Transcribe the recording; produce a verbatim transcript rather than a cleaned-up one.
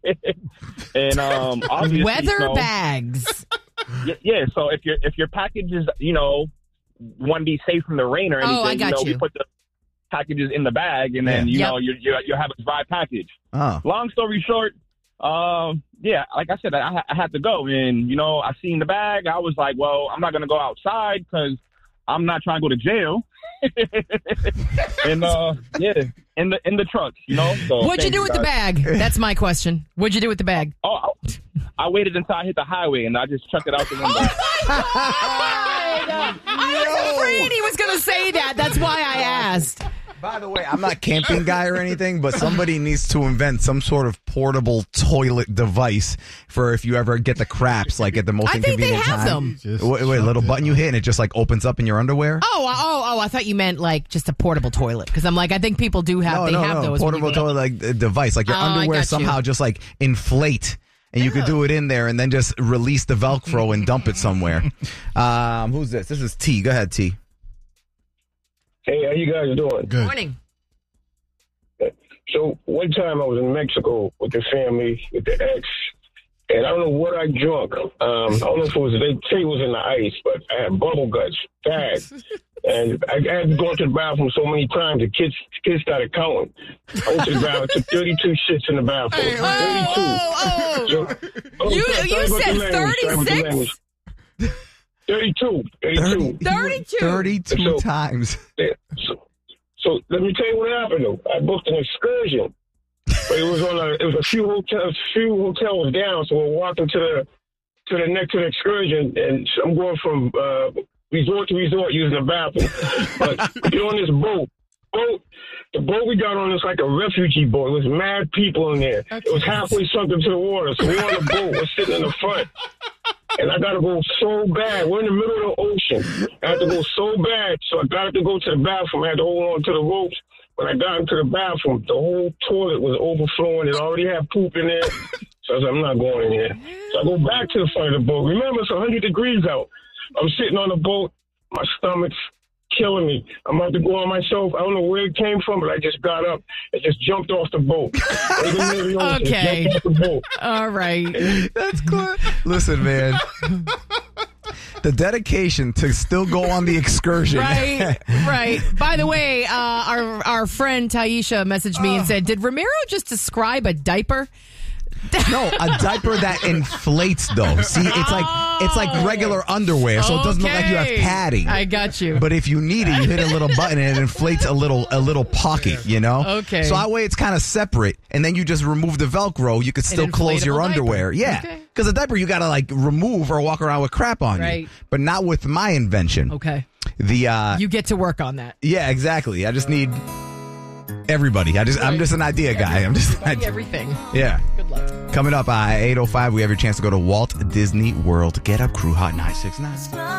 and um, obviously, weather you know, bags. Yeah, yeah. So if your if your package is, you know, want to be safe from the rain or anything, Oh, I got you know, you. we put the packages in the bag, and then Yeah. you Yep. know you you you have a dry package. Oh. Long story short, um, yeah, like I said, I, I had to go, and you know, I seen the bag. I was like, well, I'm not gonna go outside because I'm not trying to go to jail. and uh, yeah, in the in the truck, you know. So What'd you thank do with the guys. bag? That's my question. What'd you do with the bag? Oh, I waited until I hit the highway, and I just chucked it out the window. I was afraid he was going to say that. That's why I asked. By the way, I'm not a camping guy or anything, but somebody needs to invent some sort of portable toilet device for if you ever get the craps, like at the most I think they inconvenient have time. them. Wait, wait, little button you hit and it just like opens up in your underwear? Oh, oh, oh! I thought you meant like just a portable toilet because I'm like, I think people do have. no, they no, have no. those. when you Portable go to- toilet like uh, device, like your Oh, I underwear got you. somehow just like inflate. And you could do it in there and then just release the Velcro and dump it somewhere. Um, who's this? This is T. Go ahead, T. Hey, how you guys doing? Good. Morning. So one time I was in Mexico with the family, with the ex, and I don't know what I drunk. Um, I don't know if it was, they say it was in the ice, but I had bubble guts, bad. And I had to go to the bathroom so many times, the kids kids started counting. I went to the bathroom, took thirty-two shits in the bathroom. Oh, thirty-two. oh, So- oh. You- sorry you about the said language, sorry about the thirty-six? language. thirty-two. thirty-two. thirty-two. thirty-two So- times. Yeah, So, so let me tell you what happened though. I booked an excursion, but it was on a it was a few hotels few hotels down. So we're walking to the to the next to the excursion, and I'm going from uh, resort to resort using the bathroom. But you're on this boat. Boat. The boat we got on is like a refugee boat. It was mad people in there. It was halfway sunk into the water. So we're on the boat. We're sitting in the front. And I got to go so bad. We're in the middle of the ocean. I had to go so bad. So I got to go to the bathroom. I had to hold on to the ropes. When I got into the bathroom, the whole toilet was overflowing. It already had poop in there. So I said, I'm not going in here. So I go back to the front of the boat. Remember, it's one hundred degrees out. I'm sitting on the boat. My stomach's killing me. I'm about to go on myself. I don't know where it came from, but I just got up and just jumped off the boat. Okay. Jumped off the boat. All right. That's cool. Listen, man. The dedication to still go on the excursion. Right, right. By the way, uh, our our friend Taisha messaged me and said, "Did Ramiro just describe a diaper?" No, a diaper that inflates though. See, it's like it's like regular underwear, so it doesn't look like you have Okay. padding. I got you. But if you need it, you hit a little button and it inflates a little a little pocket, you know? Okay. So that way it's kind of separate, and then you just remove the Velcro. You could still close your inflatable underwear. diaper. Yeah. Okay. Because a diaper you got to like remove or walk around with crap on Right. you. But not with my invention. Okay. The uh You get to work on that. Yeah, exactly. I just need everybody. I just I'm just an idea guy. I'm just an Everybody, idea. everything. Yeah. Good luck. Coming up at eight oh five, we have your chance to go to Walt Disney World. Get up, Crew Hot nine six nine.